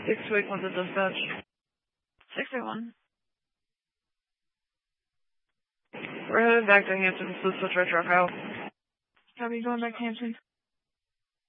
621 to dispatch. 621. We're headed back to Hampton, so switch right truck out. Copy, going back to Hampton.